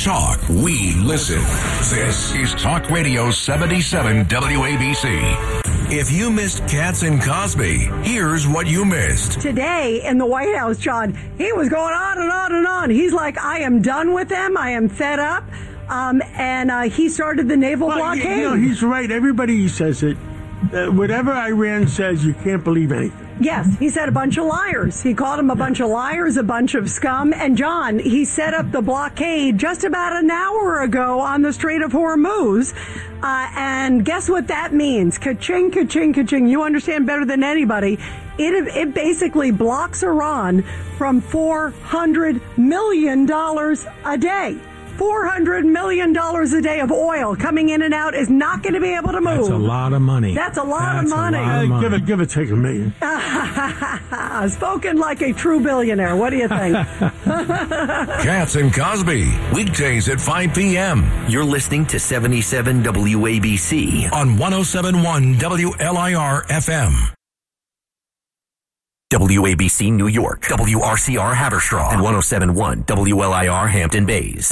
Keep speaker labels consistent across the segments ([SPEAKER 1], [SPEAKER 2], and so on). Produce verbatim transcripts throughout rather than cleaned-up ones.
[SPEAKER 1] talk, we listen. This is Talk Radio seventy-seven W A B C. If you missed Katz and Cosby, here's what you missed.
[SPEAKER 2] Today in the White House, John, he was going on and on and on. He's like, I am done with them. I am fed up. Um, and uh, he started the naval
[SPEAKER 3] well,
[SPEAKER 2] blockade.
[SPEAKER 3] You know, he's right. Everybody says it. Uh, whatever Iran says, you can't believe anything.
[SPEAKER 2] Yes, he said a bunch of liars. He called them a bunch of liars, a bunch of scum. And, John, he set up the blockade just about an hour ago on the Strait of Hormuz. Uh, and guess what that means? Ka-ching, ka-ching, ka-ching. You understand better than anybody. It, it basically blocks Iran from four hundred million dollars a day. four hundred million dollars a day of oil coming in and out is not going to be able to move.
[SPEAKER 3] That's a lot of money.
[SPEAKER 2] That's a lot
[SPEAKER 3] That's
[SPEAKER 2] of money.
[SPEAKER 3] A lot of money. Uh, give it, give it, take a million.
[SPEAKER 2] Spoken like a true billionaire. What do you think?
[SPEAKER 1] Katz and Cosby, weekdays at five p.m.
[SPEAKER 4] You're listening to seventy-seven W A B C
[SPEAKER 1] on one oh seven point one W L I R F M.
[SPEAKER 4] W A B C New York, W R C R Haverstraw, and one oh seven point one W L I R Hampton Bays.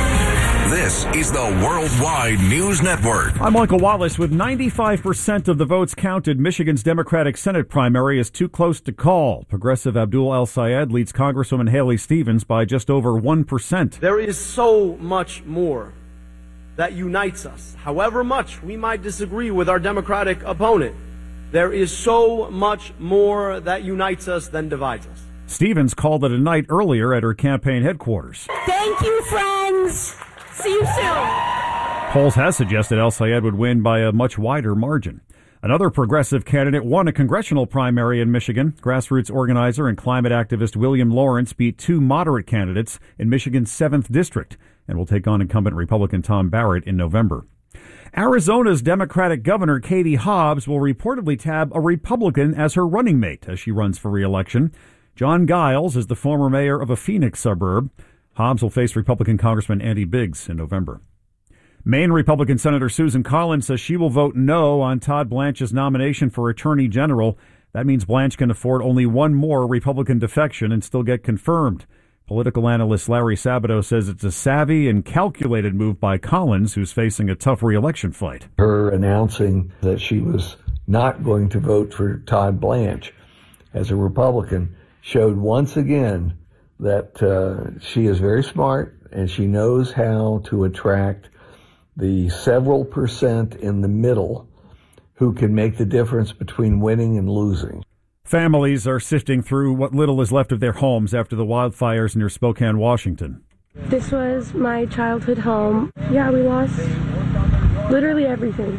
[SPEAKER 1] This is the Worldwide News Network.
[SPEAKER 5] I'm Michael Wallace. With ninety-five percent of the votes counted, Michigan's Democratic Senate primary is too close to call. Progressive Abdul El-Sayed leads Congresswoman Haley Stevens by just over one percent.
[SPEAKER 6] There is so much more that unites us. However much we might disagree with our Democratic opponent, there is so much more that unites us than divides us.
[SPEAKER 5] Stevens called it a night earlier at her campaign headquarters.
[SPEAKER 7] Thank you, friends. See you soon.
[SPEAKER 5] Polls have suggested El-Sayed would win by a much wider margin. Another progressive candidate won a congressional primary in Michigan. Grassroots organizer and climate activist William Lawrence beat two moderate candidates in Michigan's seventh district and will take on incumbent Republican Tom Barrett in November. Arizona's Democratic Governor Katie Hobbs will reportedly tab a Republican as her running mate as she runs for re-election. John Giles is the former mayor of a Phoenix suburb. Hobbs will face Republican Congressman Andy Biggs in November. Maine Republican Senator Susan Collins says she will vote no on Todd Blanche's nomination for Attorney General. That means Blanche can afford only one more Republican defection and still get confirmed. Political analyst Larry Sabato says it's a savvy and calculated move by Collins, who's facing a tough re-election fight.
[SPEAKER 8] Her announcing that she was not going to vote for Todd Blanche as a Republican showed once again that uh, she is very smart and she knows how to attract the several percent in the middle who can make the difference between winning and losing.
[SPEAKER 5] Families are sifting through what little is left of their homes after the wildfires near Spokane, Washington.
[SPEAKER 9] This was my childhood home. Yeah, we lost literally everything.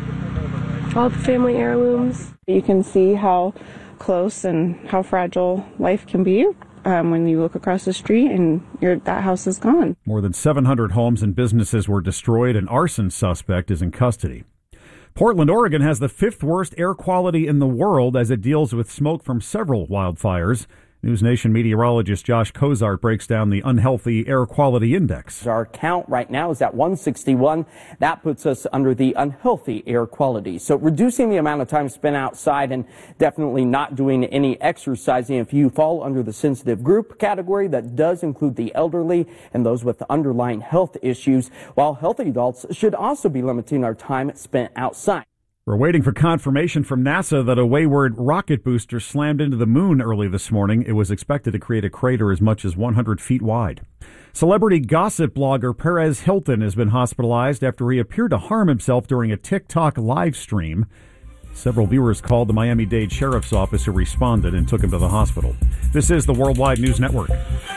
[SPEAKER 9] All the family heirlooms.
[SPEAKER 10] You can see how close and how fragile life can be um, when you look across the street and you're, that house is gone.
[SPEAKER 5] More than seven hundred homes and businesses were destroyed. An arson suspect is in custody. Portland, Oregon has the fifth worst air quality in the world as it deals with smoke from several wildfires. News Nation meteorologist Josh Cozart breaks down the unhealthy air quality index.
[SPEAKER 11] Our count right now is at one sixty-one. That puts us under the unhealthy air quality. So reducing the amount of time spent outside and definitely not doing any exercising. If you fall under the sensitive group category, that does include the elderly and those with underlying health issues, while healthy adults should also be limiting our time spent outside.
[SPEAKER 5] We're waiting for confirmation from NASA that a wayward rocket booster slammed into the moon early this morning. It was expected to create a crater as much as one hundred feet wide. Celebrity gossip blogger Perez Hilton has been hospitalized after he appeared to harm himself during a TikTok live stream. Several viewers called the Miami-Dade Sheriff's Office, who responded and took him to the hospital. This is the Worldwide News Network.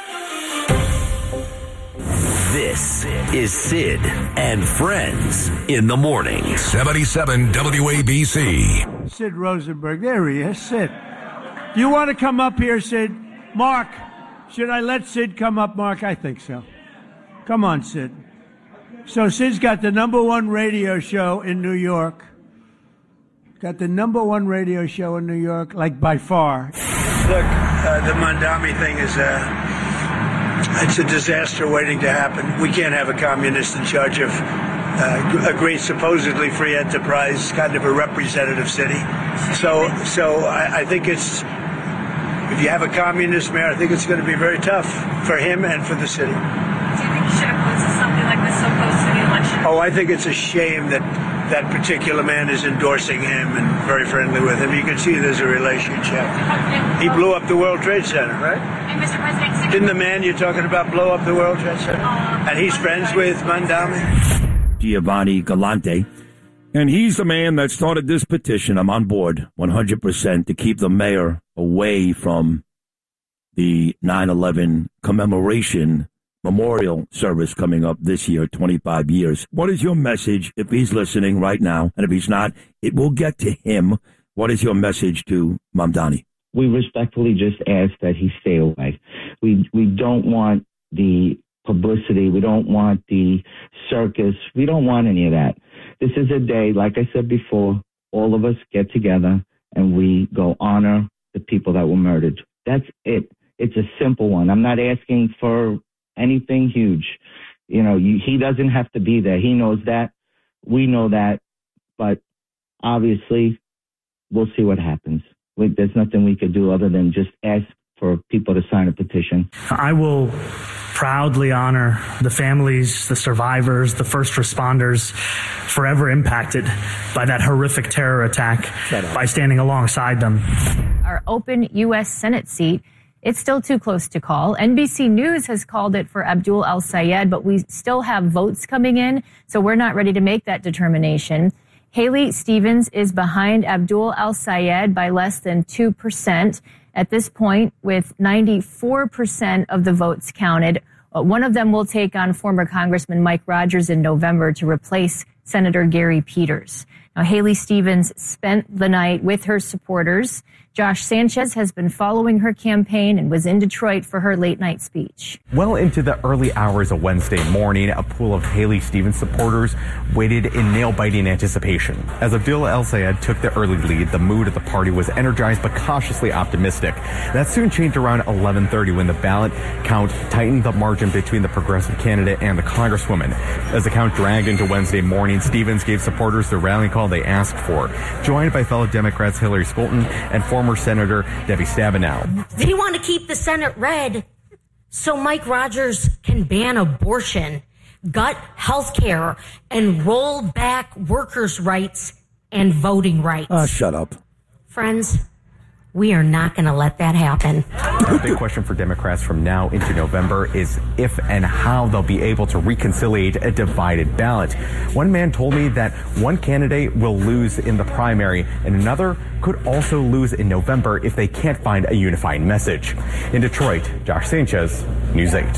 [SPEAKER 4] This is Sid and Friends in the Morning.
[SPEAKER 1] seventy-seven W A B C.
[SPEAKER 3] Sid Rosenberg. There he is, Sid. Do you want to come up here, Sid? Mark, should I let Sid come up, Mark? I think so. Come on, Sid. So Sid's got the number one radio show in New York. Got the number one radio show in New York, like by far.
[SPEAKER 12] Look, uh, the Mandami thing is uh it's a disaster waiting to happen. We can't have a communist in charge of uh, a great, supposedly free enterprise, kind of a representative city. So, so I, I think it's, if you have a communist mayor, I think it's going to be very tough for him and for the city.
[SPEAKER 13] should have posted something like this so close to the election?
[SPEAKER 12] Oh, I think it's a shame that that particular man is endorsing him and very friendly with him. You can see there's a relationship. He blew up the World Trade Center, right?
[SPEAKER 13] And Mister President,
[SPEAKER 12] didn't the man you're talking about blow up the World Trade Center? Uh, and he's friends with Mandami?
[SPEAKER 14] Giovanni Galante. And he's the man that started this petition. I'm on board one hundred percent to keep the mayor away from the nine eleven commemoration memorial service coming up this year, twenty-five years. What is your message if he's listening right now? And if he's not, it will get to him. What is your message to Mamdani?
[SPEAKER 15] We respectfully just ask that he stay away. We we don't want the publicity. We don't want the circus. We don't want any of that. This is a day, like I said before, all of us get together and we go honor the people that were murdered. That's it. It's a simple one. I'm not asking for anything huge. You know, you, he doesn't have to be there. He knows that. We know that. But obviously, we'll see what happens. We, there's nothing we could do other than just ask for people to sign a petition.
[SPEAKER 16] I will proudly honor the families, the survivors, the first responders forever impacted by that horrific terror attack by standing alongside them.
[SPEAKER 17] Our open U S Senate seat, it's still too close to call. N B C News has called it for Abdul El-Sayed, but we still have votes coming in, so we're not ready to make that determination. Haley Stevens is behind Abdul El-Sayed by less than two percent. At this point, with ninety-four percent of the votes counted, one of them will take on former Congressman Mike Rogers in November to replace Senator Gary Peters. Now, Haley Stevens spent the night with her supporters. Josh Sanchez has been following her campaign and was in Detroit for her late night speech.
[SPEAKER 18] Well into the early hours of Wednesday morning, a pool of Haley Stevens supporters waited in nail-biting anticipation. As Abdul El-Sayed took the early lead, the mood at the party was energized but cautiously optimistic. That soon changed around eleven thirty when the ballot count tightened the margin between the progressive candidate and the Congresswoman. As the count dragged into Wednesday morning, Stevens gave supporters the rallying call they asked for, joined by fellow Democrats Hillary Scholten and former Senator Debbie Stabenow.
[SPEAKER 19] They want to keep the Senate red so Mike Rogers can ban abortion, gut health care, and roll back workers' rights and voting rights.
[SPEAKER 14] Ah, uh, shut up.
[SPEAKER 19] Friends, we are not going to let that happen.
[SPEAKER 18] The big question for Democrats from now into November is if and how they'll be able to reconciliate a divided ballot. One man told me that one candidate will lose in the primary and another could also lose in November if they can't find a unifying message. In Detroit, Josh Sanchez, News eight.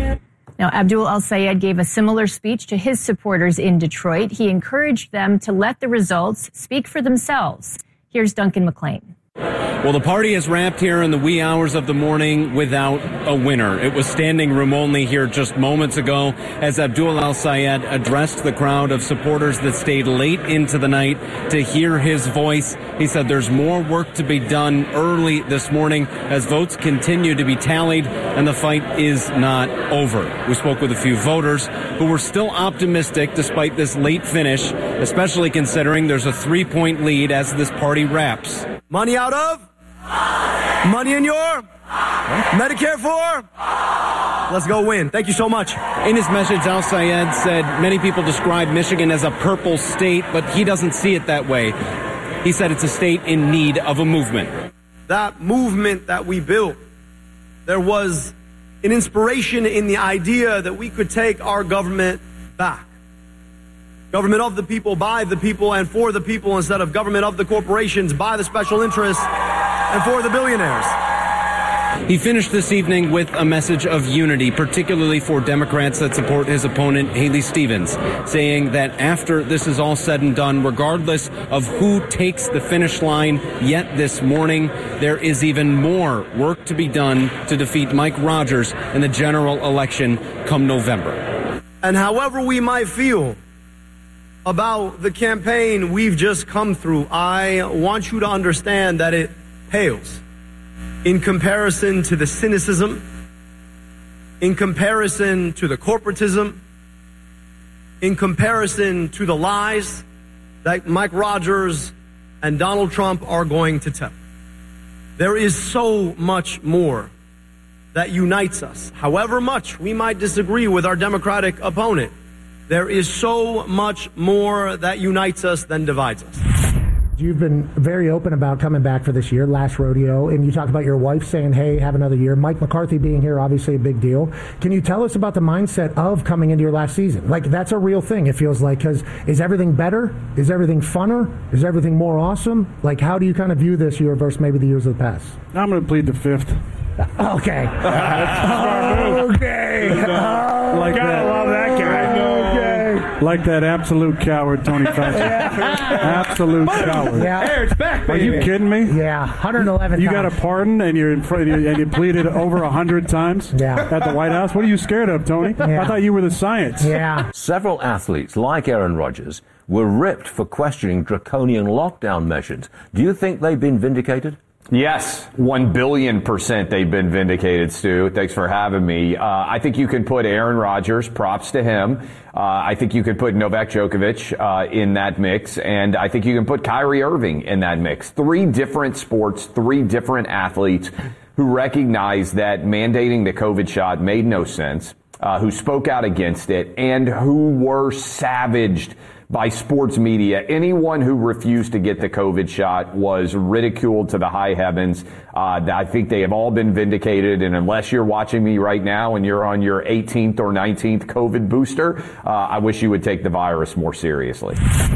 [SPEAKER 17] Now, Abdul El-Sayed gave a similar speech to his supporters in Detroit. He encouraged them to let the results speak for themselves. Here's Duncan McLean.
[SPEAKER 20] Well, the party has wrapped here in the wee hours of the morning without a winner. It was standing room only here just moments ago as Abdul El-Sayed addressed the crowd of supporters that stayed late into the night to hear his voice. He said there's more work to be done early this morning as votes continue to be tallied and the fight is not over. We spoke with a few voters who were still optimistic despite this late finish, especially considering there's a three-point lead as this party wraps.
[SPEAKER 6] Money out of? Money in your? Medicare for? Let's go win. Thank you so much.
[SPEAKER 20] In his message, El-Sayed said many people describe Michigan as a purple state, but he doesn't see it that way. He said it's a state in need of a movement.
[SPEAKER 6] That movement that we built, there was an inspiration in the idea that we could take our government back. Government of the people, by the people, and for the people, instead of government of the corporations, by the special interests, and for the billionaires.
[SPEAKER 20] He finished this evening with a message of unity, particularly for Democrats that support his opponent, Haley Stevens, saying that after this is all said and done, regardless of who takes the finish line yet this morning, there is even more work to be done to defeat Mike Rogers in the general election come November.
[SPEAKER 6] And however we might feel about the campaign we've just come through, I want you to understand that it pales in comparison to the cynicism, in comparison to the corporatism, in comparison to the lies that Mike Rogers and Donald Trump are going to tell. There is so much more that unites us. However much we might disagree with our Democratic opponent, there is so much more that unites us than divides us.
[SPEAKER 21] You've been very open about coming back for this year, last rodeo, and you talked about your wife saying, hey, have another year. Mike McCarthy being here, obviously a big deal. Can you tell us about the mindset of coming into your last season? Like, that's a real thing, it feels like, because is everything better? Is everything funner? Is everything more awesome? Like, how do you kind of view this year versus maybe the years of the past?
[SPEAKER 3] I'm going to plead the fifth.
[SPEAKER 21] Okay. okay.
[SPEAKER 3] Like
[SPEAKER 21] Gotta
[SPEAKER 3] that.
[SPEAKER 21] love that guy. Okay.
[SPEAKER 3] Like that absolute coward, Tony Fauci. Absolute coward.
[SPEAKER 21] Yeah.
[SPEAKER 3] Hey, it's back, baby. Are you kidding me?
[SPEAKER 21] Yeah, one hundred eleven
[SPEAKER 3] You
[SPEAKER 21] times.
[SPEAKER 3] got a pardon and you're in front, and you pleaded over a hundred times
[SPEAKER 21] yeah.
[SPEAKER 3] at the White House. What are you scared of, Tony?
[SPEAKER 21] Yeah.
[SPEAKER 3] I thought you were the science.
[SPEAKER 21] Yeah.
[SPEAKER 22] Several athletes, like Aaron Rodgers, were ripped for questioning draconian lockdown measures. Do you think they've been vindicated?
[SPEAKER 23] Yes, one billion percent they've been vindicated, Stu. Thanks for having me. Uh, I think you can put Aaron Rodgers, props to him. Uh, I think you could put Novak Djokovic uh, in that mix, and I think you can put Kyrie Irving in that mix. Three different sports, three different athletes who recognize that mandating the COVID shot made no sense, uh, who spoke out against it, and who were savaged by sports media. Anyone who refused to get the COVID shot was ridiculed to the high heavens. Uh, I think they have all been vindicated, and unless you're watching me right now and you're on your eighteenth or nineteenth COVID booster, uh, I wish you would take the virus more seriously.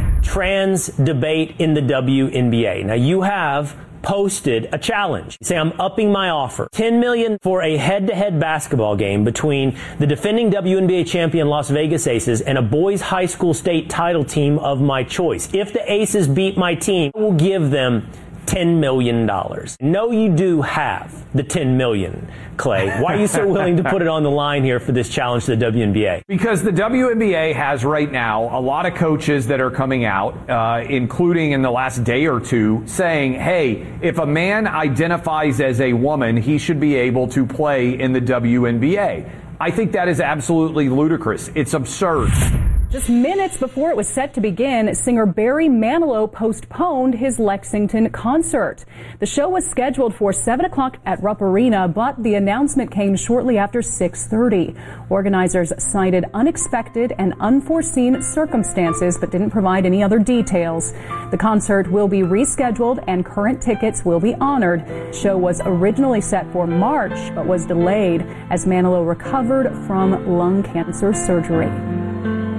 [SPEAKER 24] Trans debate in the W N B A. Now, you have posted a challenge. Say, I'm upping my offer. ten million dollars for a head-to-head basketball game between the defending W N B A champion Las Vegas Aces and a boys high school state title team of my choice. If the Aces beat my team, I will give them ten million dollars. No, you do have the ten million dollars, Clay. Why are you so willing to put it on the line here for this challenge to the W N B A?
[SPEAKER 23] Because the W N B A has right now a lot of coaches that are coming out, uh, including in the last day or two, saying, hey, if a man identifies as a woman, he should be able to play in the W N B A. I think that is absolutely ludicrous. It's absurd.
[SPEAKER 25] Just minutes before it was set to begin, singer Barry Manilow postponed his Lexington concert. The show was scheduled for seven o'clock at Rupp Arena, but the announcement came shortly after six thirty. Organizers cited unexpected and unforeseen circumstances, but didn't provide any other details. The concert will be rescheduled and current tickets will be honored. The show was originally set for March, but was delayed as Manilow recovered from lung cancer surgery.